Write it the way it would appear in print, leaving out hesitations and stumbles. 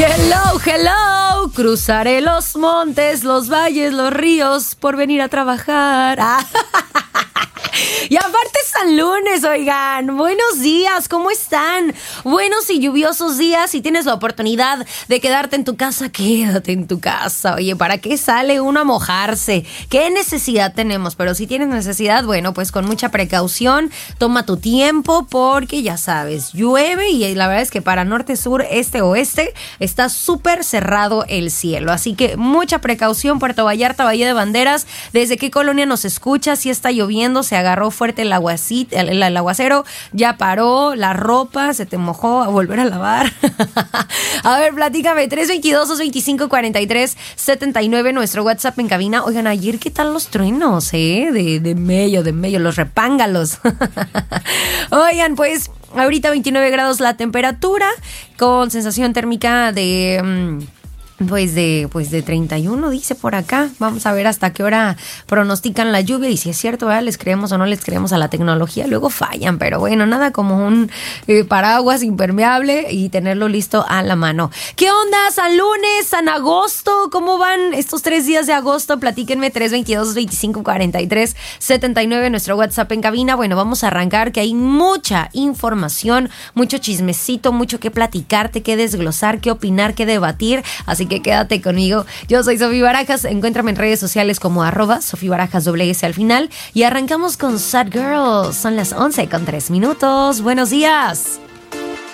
Hello, hello, cruzaré los montes, los valles, los ríos por venir a trabajar. Y aparte es San Lunes, oigan. Buenos días, ¿cómo están? Buenos y lluviosos días. Si tienes la oportunidad de quedarte en tu casa, quédate en tu casa. Oye, ¿para qué sale uno a mojarse? ¿Qué necesidad tenemos? Pero si tienes necesidad, bueno, pues con mucha precaución, toma tu tiempo porque ya sabes, llueve y la verdad es que para norte, sur, este, oeste está súper cerrado el cielo. Así que mucha precaución, Puerto Vallarta, Valle de Banderas. ¿Desde qué colonia nos escucha? Si está lloviendo, se agarró fuerte el aguacero, ya paró, la ropa se te mojó, a volver a lavar. A ver, platícame, 322-225-4379, nuestro WhatsApp en cabina. Oigan, ayer, ¿qué tal los truenos, de medio, los repángalos. Oigan, pues, ahorita 29 grados la temperatura, con sensación térmica de... Pues de 31, dice por acá. Vamos a ver hasta qué hora pronostican la lluvia y si es cierto, ¿verdad? Les creemos o no les creemos a la tecnología. Luego fallan, pero bueno, nada como un paraguas impermeable y tenerlo listo a la mano. ¿Qué onda? San Lunes, San Agosto, ¿cómo van estos 3 días de agosto? Platíquenme, 322-25-43-79, nuestro WhatsApp en cabina. Bueno, vamos a arrancar, que hay mucha información, mucho chismecito, mucho que platicarte, que desglosar, que opinar, que debatir. Así que quédate conmigo. Yo soy Sofía Barajas. Encuéntrame en redes sociales como @SofíBarajas _ al final. Y arrancamos con Sad Girl. Son las 11:03. Buenos días.